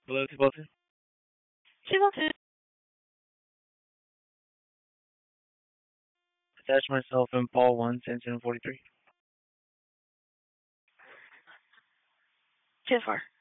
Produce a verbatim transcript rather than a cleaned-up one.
Hello, two two. Two two. Attach myself in Paul one, Sanson forty-three. Too far.